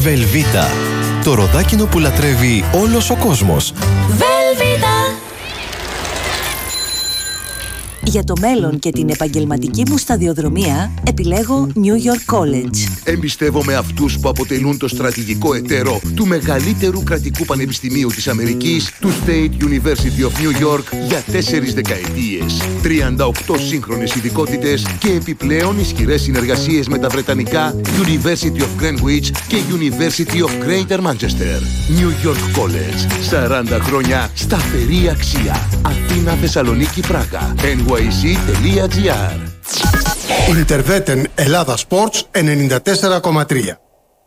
Βελβίτα. Το ροδάκινο που λατρεύει όλος ο κόσμος. Βελβίτα. Για το μέλλον και την επαγγελματική μου σταδιοδρομία επιλέγω New York College. Εμπιστεύομαι αυτούς που αποτελούν το στρατηγικό εταίρο του μεγαλύτερου κρατικού πανεπιστημίου της Αμερικής, του State University of New York, για 4 δεκαετίες. 38 σύγχρονες ειδικότητες και επιπλέον ισχυρές συνεργασίες με τα βρετανικά University of Greenwich και University of Greater Manchester. New York College. 40 χρόνια σταθερή αξία. Αθήνα, Θεσσαλονίκη, Πράγα. NYC.gr. Ιντερβέτεν Ελλάδα Sports 94,3.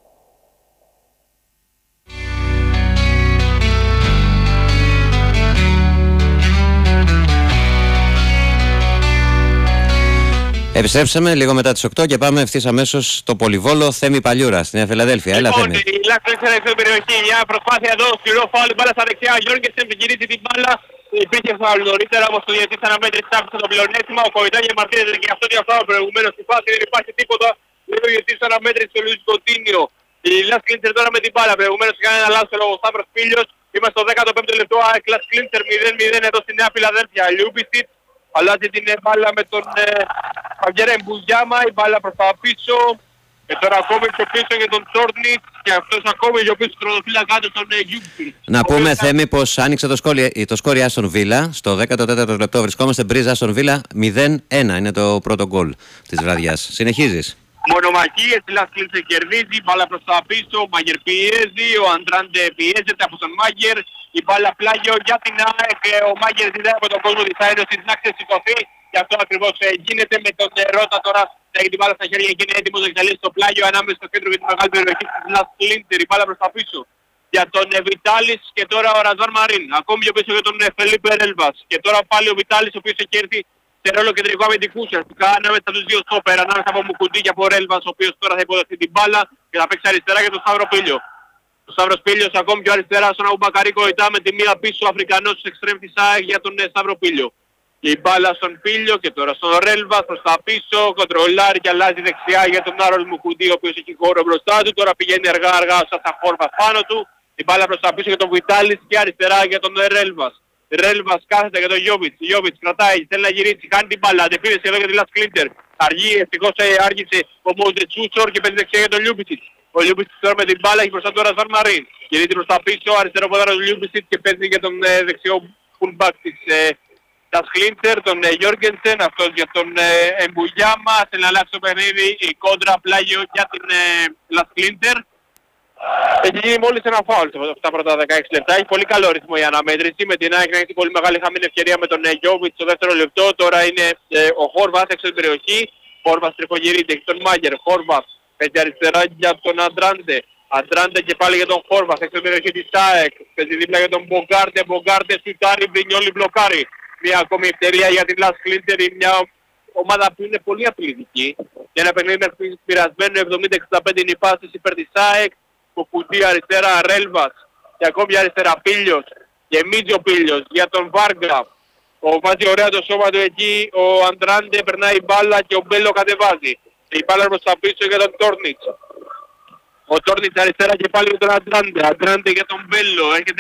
Επιστρέψαμε λίγο μετά τις 8 και πάμε ευθύς αμέσως στο Πολυβόλο. Θέμη Παλιούρα στη Νέα Φιλαδέλφια. Έλα, Θέμη. Η Λάξη στην περιοχή. Μια προσπάθεια εδώ, σκληρό φάουλ, μπάλα στα δεξιά. Ο Γιώργενσεν γυρίζει την μπάλα. Υπήρχε φάουλ νωρίτερα, όμως το διαιτητής αναμέτρησε άφησε το πλεονέκτημα. Ο Κοϊτάγια μαρτύρεται και αυτό διαφθάω προηγουμένως στη φάση. Δεν υπάρχει τίποτα. Λέει ο διαιτητής αναμέτρησε το Λουίς Κοντίνιο. Η Λάξη Κλίντερ τώρα με την μπάλα. Προηγουμένως κάνει ένα λάθος ο Σταύρος Πίλιος. Είμαστε στο 15ο λεπτό. Λάξη Κλίντερ 0-0 εδώ στη Νέα Φιλαδέλφια. Λιούμπισιτς αλλάζει την μπάλα με τον Χαβιέρ Εμπουλιάμα, η μπάλα προς τα πίσω. Και τώρα ακόμη πιο πίσω για τον Τσόρνιτ και αυτός ακόμη πιο πίσω τροδοφύλλα κάτω τον Γιούμπιτς. Να πούμε, Θέμη, πως άνοιξε το σκόρι Άστον Βίλα. Στο 14ο λεπτό βρισκόμαστε. Μπρίζ Άστον Βίλα 0-1. Είναι το πρώτο γκολ της βραδιάς. Συνεχίζεις. Μονομαχίες, η Λας Κλίντερ κερδίζει, μπάλα προς τα πίσω, ο Μάγερ πιέζει, ο Αντράντε πιέζεται από τον Μάγερ, η μπάλα πλάγιο για την ΑΕΚ, ο Μάγερ ζητάει από τον κόσμο της Ένωσης να ξεσηκωθεί και αυτό ακριβώς γίνεται με τον Ρώτα τώρα να έχει την μπάλα στα χέρια και είναι έτοιμος να εξαλείψει το πλάγιο ανάμεσα στο κέντρο για τη μεγάλη περιοχή της Λας Κλίντερ, η μπάλα προς τα πίσω για τον Βιτάλης και τώρα ο Ραζβάν Μαρίν, ακόμη πιο πίσω για τον Φελίπε Ρέλβας και τώρα πάλι ο Βιτάλης ο οποίος έχει έρθει σε ρόλο κεντρικού αμυντικού ουσιαστικά ανάμεσα στους δύο στόπερ, ανάμεσα από Μουκουντή και από Ρέλβας, ο οποίος τώρα θα υποδεχθεί την μπάλα και θα παίξει αριστερά για τον Σταύρο Πίλιο. Ο Σταύρος Πίλιος ακόμη πιο αριστερά στον Αουμπακαρί Κοϊτά με τη μία πίσω ο Αφρικανός εξτρέμ της ΑΕΚ για τον Σταύρο Πίλιο. Και η μπάλα στον Πίλιο και τώρα στον Ρέλβας προς τα πίσω, κοντρολάρει και αλλάζει δεξιά για τον Άρολ Μουκουντή ο οποίος έχει χώρο μπροστά του, τώρα πηγαίνει αργά σαν τα χόρβα πάνω του, η μπάλα προς τα πίσω για τον Βιτάλης και αριστερά για τον Ρέλβας. Ρέλβας κάθεται για τον Γιόβιτς. Γιόβιτς κρατάει, θέλει να γυρίσει, κάνει την μπάλα. Αντεπίδεση εδώ για τη Λας Κλίντερ. Αργεί, ευτυχώς άργησε ο Μοντετσούσορ και παίζει δεξιά για τον Λιούμπισιτς. Ο Λιούμπισιτς τώρα με την μπάλα έχει μπροστά του Ραζβάν Μαρίν. Γυρίζει προς τα πίσω, αριστερό ποδάρο του Λιούμπισιτς και παίζει για τον δεξιό φουλμπακ της Λας Κλίντερ, τον Γιώργενσεν. Αυτός για τον Εμπουλιάμα. Θέλει να αλλάξει το παιχνίδι. Η κόντρα πλάγιο για την Λας Κλίντερ. Έχει γίνει μόλις ένα φάουλ στα πρώτα 16 λεπτά. Έχει πολύ καλό ρυθμό η αναμέτρηση. Με την ΑΕΚ να έχει πολύ μεγάλη χαμένη ευκαιρία με τον Γιόβιτς στο δεύτερο λεπτό. Τώρα είναι ο Χόρβαθ έξω την περιοχή. Χόρβαθ τριφογυρείται. Έχει τον Μάγερ. Χόρβαθ παίζει αριστερά για τον Αντράντε. Αντράντε και πάλι για τον Χόρβαθ έξω την περιοχή της ΑΕΚ. Παίζει δίπλα για τον Μπογκάρντε. Μπογκάρντε σουτάρει. Βρινιόλι μπλοκάρει. Μια ακόμη ευκαιρία για την Λας Κλίντερ. Μια ομάδα που είναι πολύ απειλητική. Για ένα παιχνίδι πειρασμένο 70-65 είναι η φάση υπέρ της ΑΕΚ. Κουκουντή αριστερά, Ρέλβας και ακόμη αριστερά Πίλιος και Μίτζιο Πίλιος για τον Βάργα. Βάζει ωραία το σώμα του εκεί, ο Αντράντε περνάει η μπάλα και ο Μπέλο κατεβάζει. Και η μπάλα προς τα πίσω για τον Τόρνιτς. Ο Τόρνιτς αριστερά και πάλι για τον Αντράντε. Αντράντε για τον Μπέλο. Έρχεται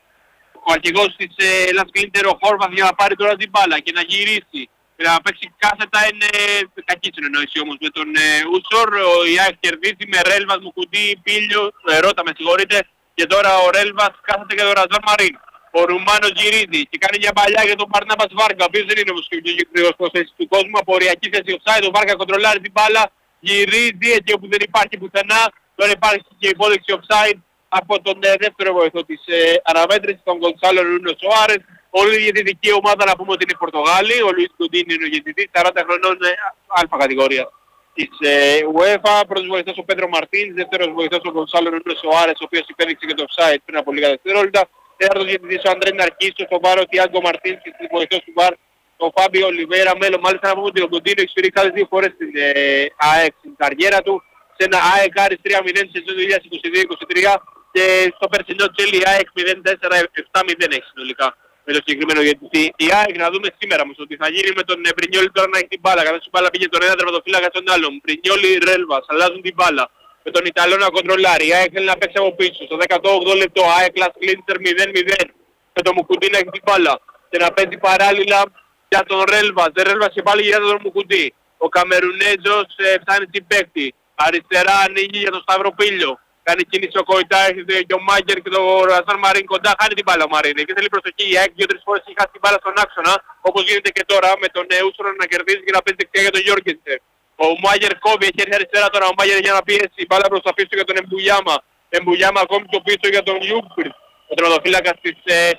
ο αρχηγός της Λας Κλίντερ, ο Χόρβαθ για να πάρει τώρα την μπάλα και να γυρίσει. Να παίξει κάθετα είναι κακή συνεννόηση όμως με τον Ούσορ. Η ΑΕΚ κερδίζει με Ρέλβας, Μουκουντή, Πίλιο, Ρώτα με συγχωρείτε. Και τώρα ο Ρέλβας κάθεται για τον Ραζβάν Μαρίν. Ο Ρουμάνος γυρίζει και κάνει μια παλιά για τον Μπαρνάμπας Βάργα, ο οποίος δεν είναι όμως και ο γύρω προς θέση του κόσμου. Από οριακή θέση offside, ο Βάργα κοντρολάρει την μπάλα, γυρίζει εκεί όπου δεν υπάρχει πουθενά. Τώρα υπάρχει και υπόδειξη offside από τον δεύτερο βοηθό της αναμέτρησης, τον Γκονσάλο Ρούνο Σοάρες. Όλη η διαιτητική ομάδα να πούμε ότι είναι Πορτογάλοι. Ο Λουίς Κοντίνι είναι ο διαιτητής, 40 χρονών αλφα κατηγορία της UEFA. Πρώτος βοηθός ο Πέντρο Μαρτίνς, δεύτερος βοηθός ο Γκονσάλο Ρούνο Σοάρες, ο οποίος υπέδειξε και το offside πριν από λίγα δευτερόλεπτα. Τέταρτος διαιτητής ο Αντρέ Ναρκίσος, ο Βάρο Τιάγκο Μαρτίνς και στη βοηθός του Βάρ ο Φάμπιο Ολιβέρα Μέλο. Μάλιστα να πούμε ότι ο Κοντίνι έχει σφυρίξει άλλες 2 φορές στην ΑΕΚ στην καριέρα του. Σε ένα ΑΕΚ Άρης 3-0 σε 2022-2023 και στο περσινό Τσέλι ΑΕΚ 0-4-7-0 έχει συνολικά με το συγκεκριμένο διαιτητή. Η ΑΕΚ να δούμε σήμερα όμως ότι θα γίνει με τον Μπρινιόλι τώρα να έχει την μπάλα. Καθώς η μπάλα πήγε τον ένα τερματοφύλακα στον άλλον. Μπρινιόλι Ρέλβας αλλάζουν την μπάλα. με τον Ιταλό να κοντρολάρει. Η ΑΕΚ θέλει να παίξει από πίσω. Στο 18ο λεπτό ΑΕΚ Las Klintser 0-0 με τον Μουκουντή να έχει την μπάλα και να παίζει παράλληλα για τον Ρέλβας. Ρέλβας και πάλι για τον Μουκουντή. Ο Καμερουνέζος φτάνει στην παίκτη. Αριστερά ανοίγει για τον Σταυροπύλιο. Κάνει κίνηση ο Κοϊτά, έρχεται και ο Μάγκερ και τον Ραζάν Μαρίν κοντά. Χάνει την μπάλα ο Μαρίν. Και θέλει προσοχή η ΑΕΚ 2-3 φορές έχει χάσει την μπάλα στον άξονα. Όπως γίνεται και τώρα με τον Ούσρο να κερδίζει και να παίζει δεξιά για τον Γιώργενσεν. Ο Μάγερ κόβει, έχει έρθει αριστερά τώρα ο Μάγερ για να πιέσει. Η μπάλα προς τα πίσω για τον Εμπουγιάμα. Εμπουγιάμα ακόμη πιο πίσω για τον Γιούγκπριτ. Ο τερματοφύλακας της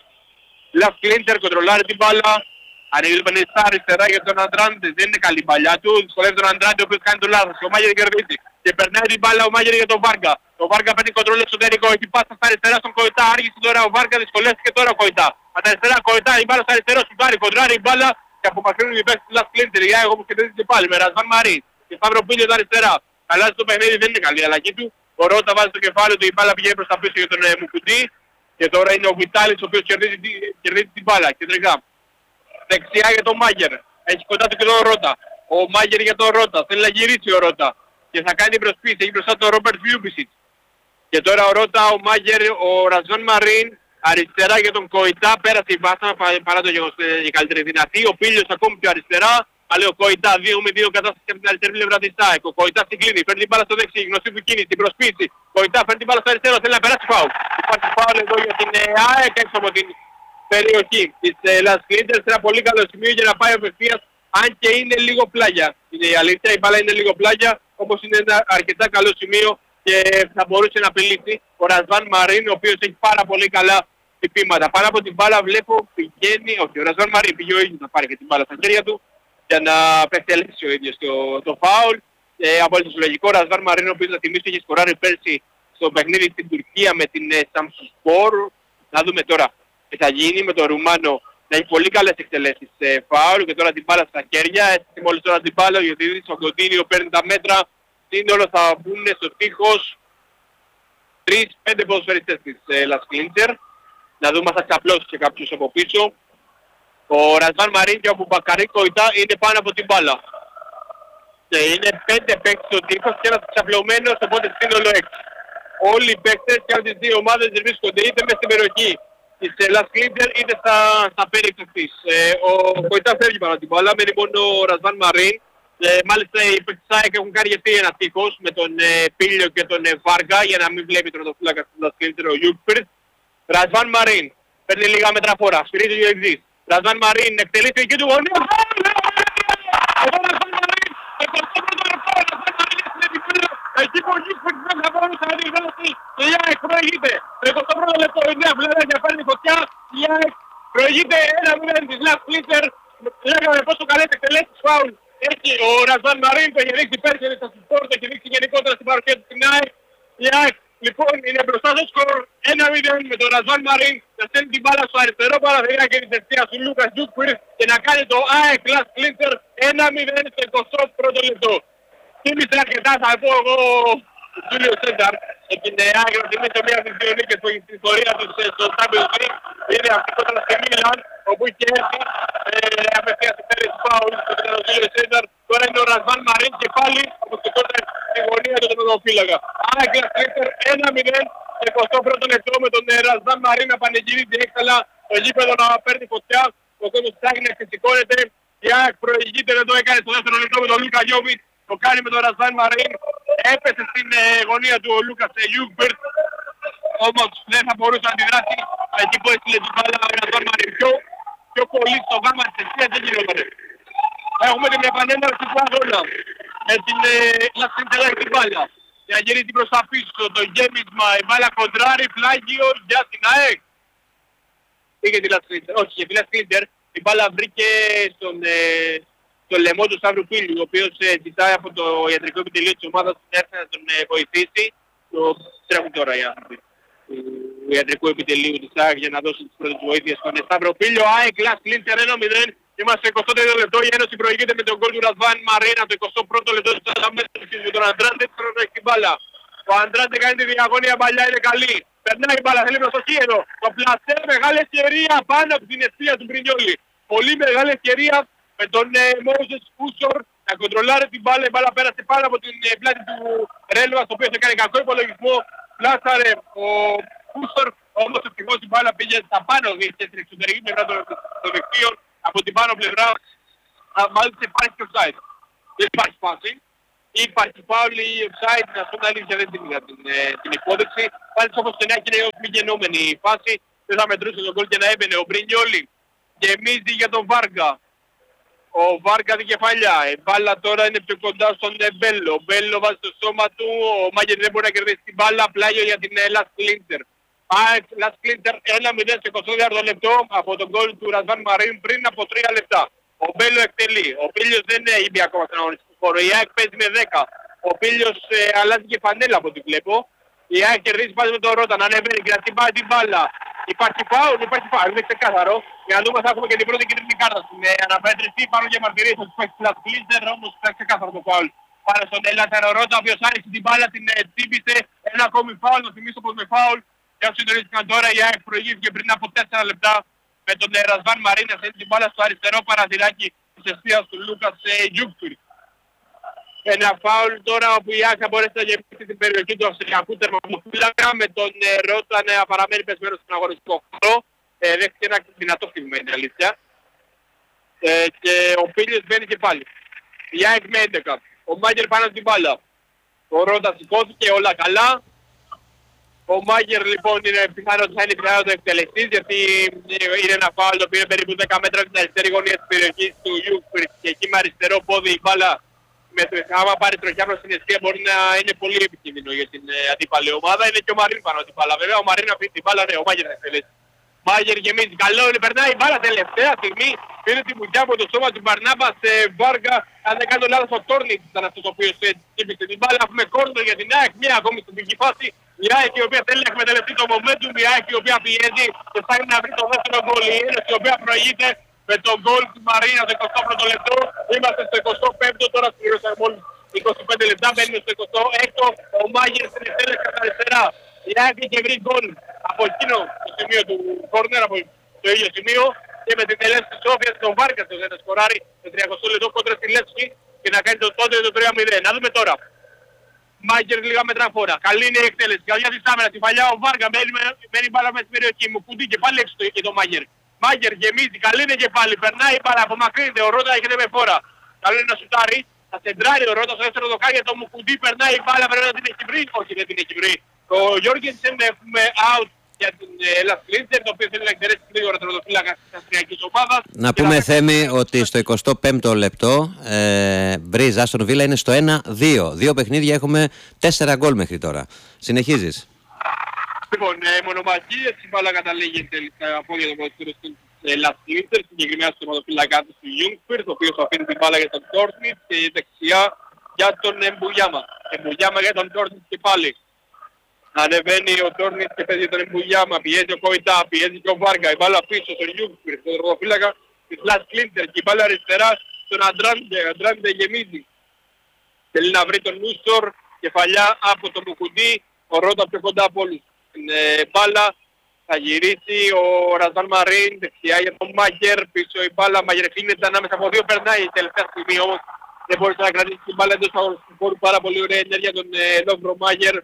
Las Klintser κοντρολάρει την μπάλα. Ανοίγει το πενιστά αριστερά για τον Αντράντε. Δεν είναι καλή παλιά του. Δυσκολεύει τον Αντράντε ο οποίος κάνει το λάθος. Ο Μάγερ κερδίζει. Και περνάει την μπάλα ο Μάγερ για τον Βάρκα. Ο Βάρκα παίρνει κοντρόλ εσωτερικό. Έχει πάσα στα αριστερά στον Κοϊτά. Άργησε τώρα ο Βάρκα. Δυσκολεύτηκε τώρα ο Κοϊτά. Από τα αριστερά Κοϊτά. Η μπάλα στα αριστερό. Σουτάρει. Κοντράρει η μπάλα. Και απομακρύνουν οι παίκτες της Las Klintser. Η ΑΕΚ όμως κερδίζει και πάλι με Ραζάν Μαρίν. Και Σταυροπύλιο τα αριστερά. Αλλάζει το παιχνίδι. Δεν είναι καλή αλλαγή του. Ο Ρότα βάζει το κεφάλι του. Η μπάλα πηγαίνει προς τα πίσω για τον Μουκουντή. Και τώρα είναι ο Βιτάλης ο οποίος κερδίζει την μπάλα. Κεντρικά. Δεξιά για τον Μάγερ. Έχει κοντά του και τον Ρότα. Ο Μάγερ για τον Ρότα. Θέλει να γυρίσει ο Ρότα. Και θα κάνει προσπίση. Έχει μπροστά τον Ρόμπερτ Βιούμπισιτ. Και τώρα ο Ρότα, ο Μάγερ, ο Ραζόν Μαρίν. Αριστερά για τον Κοϊτά. Πέρασε η μπάσα παρά το γεγονός η καλύτερη δυνατή. Ο Πίλιος ακόμη πιο αριστερά. Αλλά ο Κοϊτά 2-2 κατάσταση από την αριστερή πλευρά της ΑΕΚ. Ο Κοϊτά συγκλίνει. Παίρνει την μπάλα στο δεξί. Γνωστή του κίνηση. Την προσπίση. Κοϊτά παίρνει την μπάλα στο αριστερό. Θέλει να περάσει φάουλ. Υπάρχει φάουλ εδώ για την ΑΕΚ έξω από την περιοχή της Las Klintser σε ένα πολύ καλό σημείο για να πάει απευθείας, αν και είναι λίγο πλάγια. Είναι η αλήθεια, η μπάλα είναι λίγο πλάγια, όμως είναι ένα αρκετά καλό σημείο και θα μπορούσε να απειλήσει ο Ραζάν Μαρίν, ο οποίος έχει πάρα πολύ καλά χτυπήματα. Πάνω από την μπάλα βλέπω πηγαίνει, όχι, ο Ραζάν Μαρίν πήγε ο ίδιος να πάρει και την μπάλα στα χέρια του για να πεχτελέσει ο ίδιος το φάουλ. Απόλυτος λογικό, ο Ραζάν Μαρίν, ο οποίος να θυμίσει είχε σκοράρει πέρσι στο παιχνίδι στην Τουρκία με την Samsunspor. Να δούμε τώρα τι θα γίνει με τον Ρουμάνο να έχει πολύ καλές εκτελέσεις φάουλ και τώρα την μπάλα στα χέρια. Έτσι μόλις τώρα την μπάλα, γιατί ο Κοντίνιο παίρνει τα μέτρα. Σύνολο θα μπουν στο τείχος 3-5 ποδοσφαιριστές της Las Klintser. Να δούμε αν θα ξαπλώσει και κάποιος από πίσω. Ο Ραζάν Μαρίν και ο Μπουμπακαρί Κοϊτά είναι πάνω από την μπάλα. Και είναι 5 παίκτες στο τείχος και ένας ξαπλωμένος, οπότε σύνολο 6. Όλοι οι παίκτες και από τις δύο ομάδες βρίσκονται είτε μες στην περιοχή της Las Klintser είτε στα πέριξα της. Ο Κοϊτά φεύγει πάνω την μπάλα, μένει μόνο ο Ραζάν Μαρίν. Μάλιστα οι παίκτες ΑΕΚ έχουν κάνει γιατί ένα τείχος με τον Πίλιο και τον Βάργα για να μην βλέπει τον φύλακα της Las Klintser ο Γιούγκπριτ. Ραζάν Μαρίν παίρνει λίγα μέτρα φορά, σφυρίζει ο εξής. Ραζάν Μαρίν εκτελεί τη δική του γωνία. Εκεί που ο Γιούγκπριτ δεν θα μπορούσε να διδώσει, η ΑΕΚ προηγείται. Το 21ο λεπτό η νέα βλέπει παίρνει φωτιά, η ΑΕΚ προηγείται 1-0 της Las Klintser. Λέγαμε πόσο καλές εκτελέσεις φάουλ έχει ο Ραζάν Μαρίν, το έχει δείξει πέρσι στα Samsunspor, το έχει δείξει γενικότερα στην παρουσία του στην ΑΕΚ. Η ΑΕΚ λοιπόν είναι μπροστά στο σκορ 1-0 με τον Ραζάν Μαρίν να στέλνει την μπάλα στο αριστερό παραθυρία και την δεξιά του Λούκας Γιούγκπριτ και να κάνει το ΑΕΚ Las Klintser 1-0 στο 21ο λεπτό. Θύμισε αρκετά, θα πω εγώ ο Τζούλιο Σένταρ με την ΑΕΚ να θυμίσει μια από τις δύο νίκες που έχει στην ιστορία τους στο Champions League. Είναι αυτή κόντρα στη Μίλαν όπου είχε έρθει απευθείας η πέρυσι φάουλ στο Τζούλιο Σένταρ. Τώρα είναι ο Ραζάν Μαρίν και πάλι από την κόντρα στη γωνία του τερματοφύλακα. ΑΕΚ Las Klintser 1-0 στο 21ο λεπτό με τον Ραζάν Μαρίν να πανηγυρίζει έξαλα το γήπεδο να παίρνει φωτιά. Ο κόσμος ψάχνει να ξεσηκώνεται. Η ΑΕΚ προηγείται, δεν το έκανε στο δεύτερο λεπτό με τον Λούκα Γιόβιτ. Το κάνει με τον Ραζάν Μαρίν. Έπεσε στην γωνία του ο Λούκας Γιούγκπριτ. Όμως δεν θα μπορούσε να αντιδράσει. Εκεί που έστειλε την μπάλα ο Ραζάν Μαρίν. Πιο πολύ στο γάμμα της αιστείας δεν γινόταν. Έχουμε την επανέναρξη του αγώνα. Με την Las Klintser την μπάλα. Για να γυρίσει προς τα πίσω. Το γέμισμα, η μπάλα κοντράρει, πλάγιο για την ΑΕΚ. Πήγε τη Las Klintser. Όχι, για τη Las Klintser. Η μπάλα βρήκε στο λαιμό του Σταύρου Πύλιου, ο οποίος ζητάει από το ιατρικό επιτελείο της ομάδας να έρθει να τον βοηθήσει. Το τρέχουν τώρα οι άνθρωποι του ιατρικού επιτελείου της ΑΕΚ για να δώσουν τις πρώτες βοήθειες στον Σταύρο Πύλιο. ΑΕΚ Las Klintser 1-0. Είμαστε 22 λεπτό, η Ένωση προηγείται με τον γκολ του Ραζάν Μαρίν από το 21ο λεπτό του 40 μέτρους με τον Αντράντε, τώρα έχει την μπάλα. Ο Αντράντε κάνει τη διαγώνια παλιά, είναι καλή. Περνάει η μπάλα, θέλει προσοχή εδώ. Το πλασέ, μεγάλη ευκαιρία πάνω από την αιστεία του Μπρινιόλη. Πολύ μεγάλη ευκαιρία με τον Μόζες Φούσορ να κοντρολάρει την μπάλα. Η μπάλα πέρασε πάνω από την πλάτη του Ρέλβας, ο οποίος έκανε κακό υπολογισμό. Πλάσαρε ο Πούστορ, όμως ευτυχώς η μπάλα πήγε στα πάνω στην εξωτερική πλευρά των δεξίων. Από την πάνω πλευρά μάλιστα υπάρχει και offside. Δεν υπάρχει φάση. Υπάρχει φάουλ ή offside, να σου πω αλήθεια δεν την είδα την υπόδειξη. Πάλι όπως το Νέακη είναι ως μη γεννόμενη η φάση. Δεν θα μετρούσε τον γκολ και να έμπαινε. Ο Μπρινιόλι γεμίζει για τον Βάργα. Ο Βάργα την κεφαλιά. Η μπάλα τώρα είναι πιο κοντά στον Μπέλο. Ο Μπέλο βάζει το σώμα του. Ο Μάγερ δεν μπορεί να κερδίσει την μπάλα. Πλάγιο για την Λας Κλίντερ. Λας Κλίντερ 1-0 στο 24 λεπτό από τον γκολ του Ρασβάν Μαρίν πριν από 3 λεπτά. Ο Μπέλο εκτελεί. Ο Πίλιος δεν είναι ακόμα στον αγωνιστικό χώρο. Η ΑΕΚ παίζει με 10. Ο Πίλιος αλλάζει και φανέλα από ό,τι βλέπω. Η ΑΕΚ κερδίζει πάλι με τον Ρότα. Να ανεβαίνει και να τυπάει την μπάλα. Υπάρχει φάουλ, είναι ξεκάθαρο. Για να δούμε θα έχουμε και την πρώτη κίτρινη κάρτα στην αναπέτρηση. Πάνω για μαρτυρίες θα τους παίξει Λας Κλίντερ, όμως θα ξεκάθαρο το φάουλ. Πάνω στον Ελεύθερο Ρότα, ο οποίος άνοιξε την μπάλα, την τσίπησε. Ένα ακόμη φάουλ, να θυμίσω πως με φάουλ. Και όσοι συντονίστηκαν τώρα η ΑΕΚ προηγήθηκε πριν από 4 λεπτά με τον Ρασβάν Μαρίν να θέτει την μπάλα στο αριστερό παραθυράκι της αιστείας του Λούκας Γιούκφιρ. Ένα φάουλ τώρα όπου η ΑΕΚ θα μπορέσει να γεμίσει την περιοχή του Αυστριακού τερματοφύλακα με τον Ρότα να παραμένει πεσμένος στον αγωνιστικό χώρο. Δέχτηκε ένα δυνατό φύγμα είναι αλήθεια. Και ο Πίλιος μπαίνει και πάλι. Η ΑΕΚ με 11. Ο Μάγερ πάνω στην μπάλα. Ο Ρότα σηκώθηκε όλα καλά. Ο Μάγερ λοιπόν είναι πιθανότατα θα είναι πιθανότατα εκτελεστής γιατί είναι ένα φάουλ το οποίο είναι περίπου 10 μέτρα στην αριστερή γωνία της περιοχής του Γιούκφιρ και εκεί με αριστερό πόδι η μπάλα άμα πάρει τροχιά προς την αιστεία μπορεί να είναι πολύ επικίνδυνο για την αντίπαλη ομάδα. Είναι και ο Μαρίν πάνω την μπάλα βέβαια. Ο Μαρίν αφήνει την μπάλα, ναι, ο Μάγερ θα εκτελέσει. Μάγερ γεμίζει, καλό είναι, περνάει η μπάλα τελευταία στιγμή. Πήρε τη μουτιά από το σώμα του Μπαρνάμπα σε Βάργα. Αν δεν κάνω λάθος ο Τόρνιτ ήταν αυτός ο οποίος τύπησε την μπάλα. Έχουμε κόρνο για την ΑΕΚ, μια ακόμη στην δική φάση. Η ΑΕΚ η οποία θέλει να εκμεταλλευτεί το momentum, η ΑΕΚ η οποία πιέζει και ψάχνει να βρει το δεύτερο γκολ. Η Ένωση η οποία προηγείται με τον γκολ του Μαρίνα το 21ο λεπτό. Είμαστε στο 25ο, τώρα πληρώσαμε μόλις 25 λεπτά, μπαίνουμε στο 26ο. Ο Μάγερ στην εκτέλεση από τα αριστερά. Η ΑΕΚ είχε βρει γκολ από εκείνο το σημείο του κόρνερ, από το ίδιο σημείο και με την τελέση της Σόφιας τον Βάρκα στο δεν σκοράρει το 30 λεπτό κόντρα στη Λεύσκη και να κάνει το τότε το 3-0. Να δούμε τώρα. Μάγερ λίγα μέτρα φόρα. Καλή είναι η εκτέλεση. Καλιά της άμενας. Τη παλιά ο Βάργα μένει μπάλα μέσα στην περιοχή μου. Κουντί και πάλι έξω και το Μάγερ. Μάγερ γεμίζει. Καλή είναι και πάλι. Περνάει η μπάλα. Απομακρύνεται. Ο Ρότα έχετε με φόρα. Καλό είναι να σουτάρει. Θα σεντράρει ο Ρότα στο δεύτερο δοκάρι για το Μουκουντί. Περνάει η μπάλα. Πρέπει να την έχει βρει. Όχι δεν την έχει βρει. Ο Γιώργενσεν έχουμε out για την Λας Κλίντερ, το οποίο θέλει να εξαιρέσει γρήγορα τον τερματοφύλακα της Αυστριακής ομάδας. Να πούμε Θέμη ότι στο 25ο λεπτό Μπριζ Άστον Βίλα είναι στο 1-2. Δύο παιχνίδια έχουμε 4 γκολ μέχρι τώρα. Συνεχίζεις. Λοιπόν, μονομαχίες, η μπάλα καταλήγει τελικά από για τον ποδοσφαίρο στην Λας Κλίντερ, συγκεκριμένα στο τερματοφύλακα του Γιούγκφιρ, το οποίο θα αφήνει την μπάλα για τον Τόρνιτ και η δεξιά για τον Εμπουλιάμα. Εμπουλιάμα για τον Τόρνιτ και πάλι. Ανεβαίνει ο Τόρνιτ και παίζει τον Εμπουλιάμα, πιέζει ο Κοϊτά, πιέζει και ο Βάργα, η μπάλα πίσω στον Γιούγκφιρ, στον τερματοφύλακα της Λας Κλίντερ και η μπάλα αριστερά στον Αντράντε, Αντράντε γεμίζει. Θέλει να βρει τον Νούστορ, κεφαλιά από το Μουκουντί, ο Ρότα πιο κοντά από όλους. Την μπάλα θα γυρίσει ο Ρασβάν Μαρίν, δεξιά για τον Μάγερ, πίσω η μπάλα, Μάγερ κλείνεται ανάμεσα από δύο, περνάει η τελευταία στιγμή όμως. Δεν μπορούσε να κρατήσει την μπάλα εντός του αγωνιστικού χώρου, πάρα πολύ ωραία ενέργεια τον Λόβρο Μάγερ,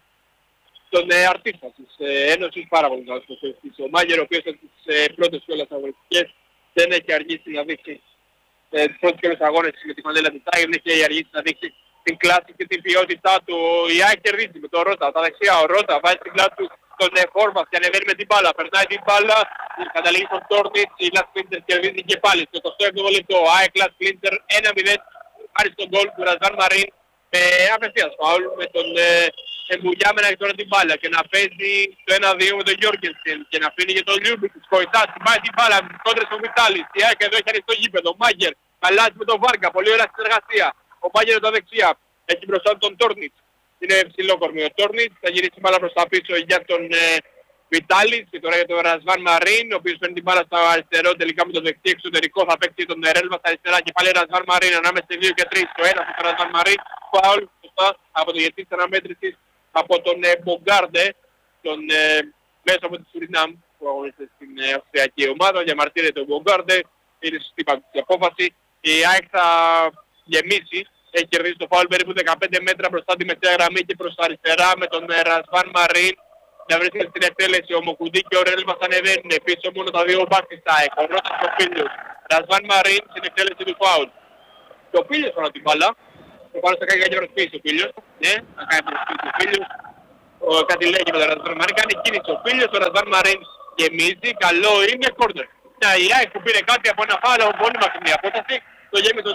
τον αρτίστα της Ένωσης, πάρα πολύ καλός προσφέρτης. Ο Μάγερ, ο οποίος από τις πρώτες κιόλας αγωνιστικές δεν έχει αργήσει να δείξει τις πρώτες κιόλας αγώνες με τη φανέλα της ΑΕΚ, δεν έχει αργήσει να δείξει την κλάση και την ποιότητά του. Η ΑΕΚ κερδίζει με τον Ρότα, τα δεξιά ο Ρότα βάζει την κλάση του στον Φόρμας και ανεβαίνει με την μπάλα, περνάει την μπάλα, καταλήγει στον Τόρνιτ, η Λας Κλίντερ κερδίζει και πάλι στο 27ο λεπτό. ΑΕΚ Λας Κλίντερ 1-0, χάρη στον γκολ του Ρασβάν Μαρίν με απευθείας φάουλ με τον Εμπουλιάμα να έχει τώρα την μπάλα και να παίζει το 1-2 με τον Γιώργενσεν και να αφήνει για τον Λιούμπικ, σκοητά, πάει την μπάλα κόντρα στον Βιτάλης. Η ΑΕΚ εδώ έχει ανοιχτό γήπεδο, Μάγερ, αλλάζει με τον Βάργα, πολύ ωραία συνεργασία. Ο Μάγερ εδώ δεξιά, έχει μπροστά τον Τόρνιτ. Είναι ψηλόκορμη ο Τόρνιτ, θα γυρίσει μπάλα προς τα πίσω για τον Βιτάλης και τώρα για τον Ρασβάν Μαρίν, ο οποίος παίρνει την μπάλα στο αριστερό, τελικά με το δεξί εξωτερικό θα παίξει τον Ρέλβα στα αριστερά και πάλι Ρασβάν Μαρίν ανάμεσα σε 2 και 3. Το 1 στο Ρασβάν Μαρίν, φάουλ σωστά από το γετή της αναμέτρησης από τον Μπογκάρντε, τον μέσω από τη Σουρινάμ που αγωνίζεται στην αυστριακή ομάδα. Διαμαρτύρεται ο Μπογκάρντε, είναι σωστή η απόφαση. Η ΑΕΚ θα γεμίσει. Έχει κερδίσει το φάουλ περίπου 15 μέτρα μπροστά τη μεσαία γραμμή και προς τα αριστερά με τον Ρασβάν Μαρίν να βρίσκεται στην εκτέλεση. Ο Μοκουντή και ο Ρέλμας ανεβαίνουν. Πίσω μόνο τα δύο μπακ της ΑΕΚ. Ο Ρώτας και ο Φίλιος. Ρασβάν Μαρίν στην εκτέλεση του φάουλ. Και ο Φίλιος πάνω την μπάλα. Προφανώς θα κάνει κάποια προσποίηση ο Φίλιος. Ναι, θα κάνει προσποίηση ο Φίλιος. Κάτι λέγει με τον Ρασβάν Μαρίν. Κάνει κίνηση ο Φίλιος. Ο Ρασβάν Μαρίν γεμίζει. Καλό είναι. Κόρνερ. Η ΑΕΚ που πήρε κάτι από ένα φάουλ από πολύ μακρινή απόσταση. Το γέμισε